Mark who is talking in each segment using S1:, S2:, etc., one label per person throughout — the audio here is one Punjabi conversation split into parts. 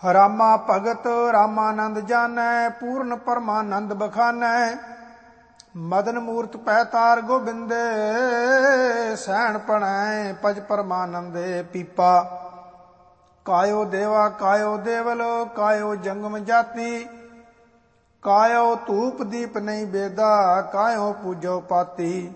S1: ਰਾਮਾ ਭਗਤ ਰਾਮਾਨੰਦ ਜਾਨੈ, ਪੂਰਨ ਪਰਮਾਨੰਦ ਬਖਾਨੈ। ਮਦਨ ਮੂਰਤ ਪੈ ਤਾਰ ਗੋਬਿੰਦੇ, ਸੈਣ ਪਣੈ ਪਜ ਪਰਮਾਨੰਦੇ। ਪੀਪਾ ਕਾਇਓ ਦੇਵਾ ਕਾਇਓ ਦੇਵਲ, ਕਾਇਓ ਜੰਗਮ ਜਾਤੀ। ਕਾਇਓ ਧੂਪ ਦੀਪ ਨਹੀਂ ਬੇਦਾ, ਕਾਇਓ ਪੂਜੋ ਪਾਤੀ।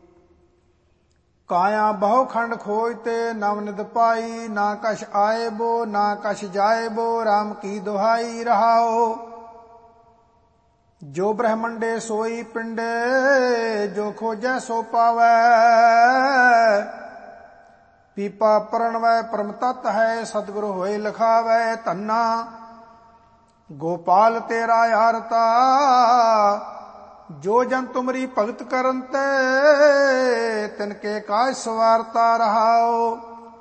S1: ਕਾਇਆ ਬਹੁ ਖੰਡ ਖੋਜ ਤੇ ਨਵ ਨਿਦ ਪਾਈ। ਨਾ ਕਛ ਆਏ ਬੋ ਨਾ ਕਛ ਜਾਏ ਬੋ, ਰਾਮ ਕੀ ਦੁਹਾਈ ਰਹਾਓ। ਜੋ ਬ੍ਰਹਮੰਡੇ ਸੋਈ ਪਿੰਡੇ, ਜੋ ਖੋਜੈ ਸੋ ਪਾਵੈ। ਪੀਪਾ ਪਰਣਵੈ ਪਰਮ ਤਤ ਹੈ, ਸਤਿਗੁਰ ਹੋਏ ਲਿਖਾਵੈ। ਧੰਨਾ ਗੋਪਾਲ ਤੇਰਾ ਆਰਤਾ, ਜੋ ਜਨ ਤੁਮਰੀ ਭਗਤ ਕਰਨ ਤੇ, ਤਿਨਕੇ ਕਾਜ ਸਵਾਰਤਾ ਰਹਾਓ।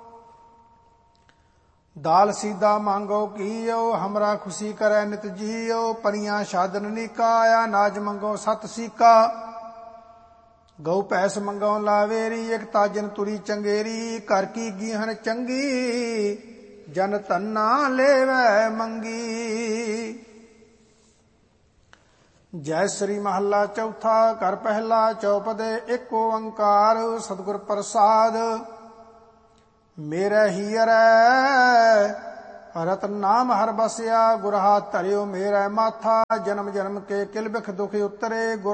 S1: ਦਾਲ ਸੀਦਾ ਮੰਗੋ ਕੀਓ, ਹਮਰਾ ਖੁਸ਼ੀ ਕਰੈ ਨਿਤ ਜੀਓ। ਪਰੀਆਂ ਸਾਧਨ ਨੀਕਾ, ਆਇਆ ਨਾਜ ਮੰਗੋ ਸਤ ਸੀਕਾ। ਗਊ ਭੈਸ ਮੰਗੋ ਲਾਵੇਰੀ, ਇਕ ਤਾਜਨ ਤੁਰੀ ਚੰਗੇਰੀ। ਘਰ ਕੀ ਗੀਹਨ ਚੰਗੀ, ਜਨ ਧੰਨਾ ਲੇਵੈ ਮੰਗੀ। ਜੈ ਸ੍ਰੀ ਮਹੱਲਾ ਚੌਥਾ। ਘਰ ਪਹਿਲਾ ਚੌਪਦੇ। ਇੱਕ ਓੰਕਾਰ ਸਤਿਗੁਰ ਪ੍ਰਸਾਦ। ਮੇਰੇ ਹੀਰੈ ਰਤਨ ਨਾਮ ਹਰ ਬਸਿਆ, ਗੁਰ ਹਾਥ ਧਰਿਓ ਮੇਰੇ ਮਾਥਾ। ਜਨਮ ਜਨਮ ਕੇ ਕਿਲ ਬਿਖ ਦੁਖ ਉਤਰੇ।